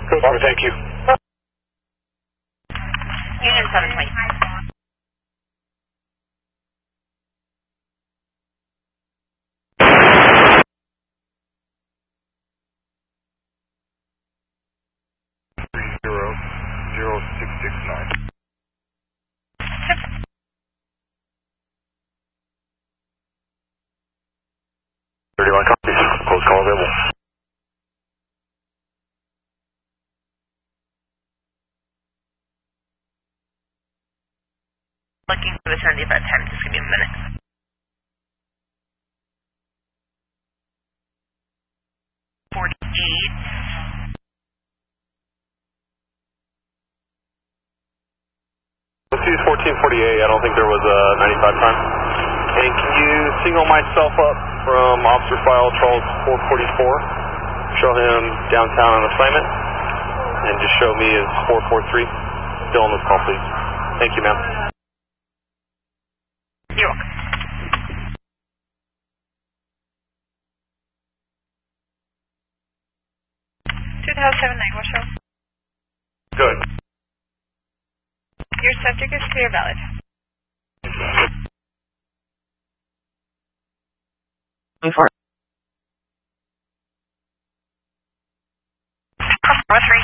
Code 4, thank you. Union 720. Close call available. Looking for the 7510, just give me a minute. Let's use 1448. I don't think there was a 95 time. And can you signal myself up from Officer File Charles 444? Show him downtown on assignment. And just show me his 443. Still on this call, please. Thank you, ma'am. You're welcome. 2079, what's wrong? Good. Your subject is clear valid. Before. Customer 3.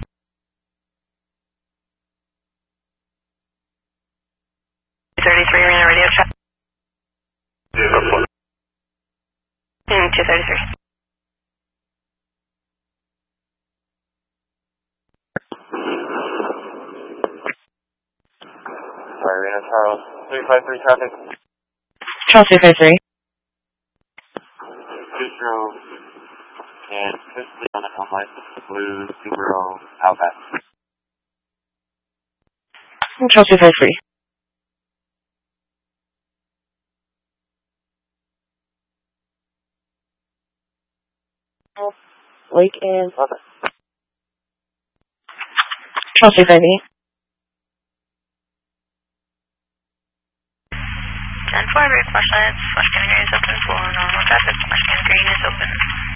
You're in a radio check. Yeah, 233. Sorry, Reno Charles. 353 traffic. Charles 353. Distro and officially on the helm license, the blue Subaru Outback. Charles 353. Lake and Plaza. Charles 358. 10-4, red flashlights, flash cannon green is open, full normal traffic, flash cannon green is open.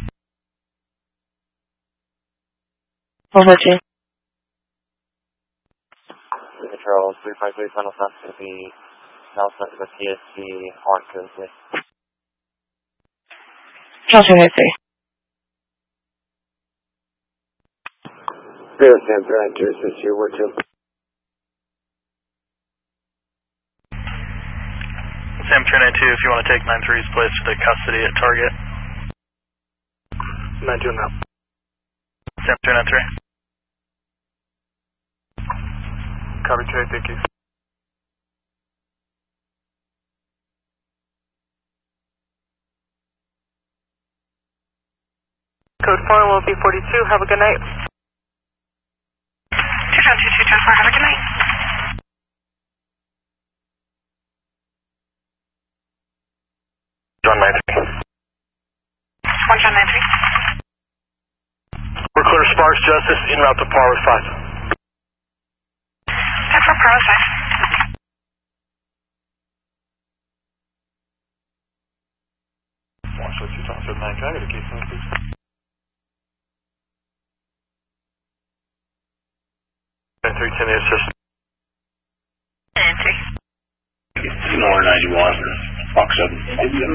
442. Control 353 final stop to be south of the PSC Haunt Coast. Charles 353. Real Sam Brad to assist you, where to? Sam 392, if you want to take 93's place for the custody at Target. 9-2 now. Sam 393. Copy, Trey, thank you. Code 4 will be 42. Have a good night. 22224, have a good night. John 93. 1 John 93. We're clear Sparks Justice, en route to Parlor 5. That's for Parlor 5. Watch what you talk to 9. Can I get a case on, please? 9310, the assist. 93. Nor 91, Fox 7.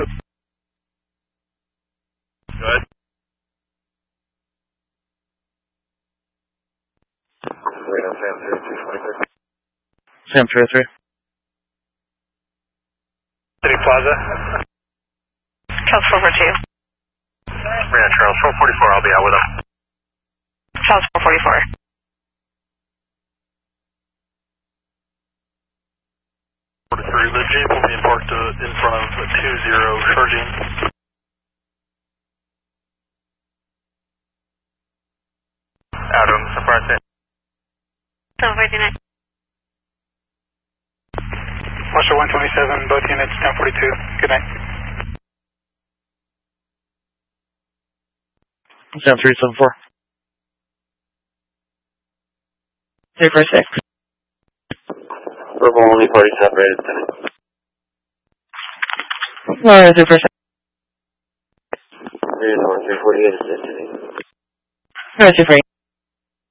Good. Reno Sam 323. Sam 303. City Plaza. Charles 442. Reno Charles 444, I'll be out with him. Charles 444. The Jeep will be parked in front of the 20 charging. Adam, surprise it. 759. Marshal 127, both units, 1042. Good night. Sam 374. 346. Purple only party separated tonight. 346. Rear 348 is today. 343.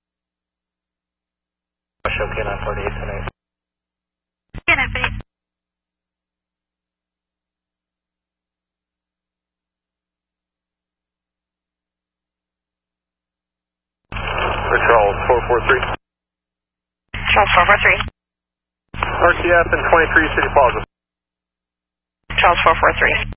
443. Charles 443. RTF and 23 City Plaza. Charles 443.